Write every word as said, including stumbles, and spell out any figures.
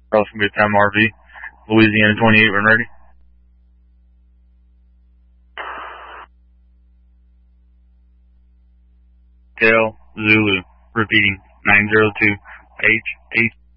Crossing Good Time R V. Louisiana twenty-eight, when ready. Tel Zulu. Repeating, nine zero two H H.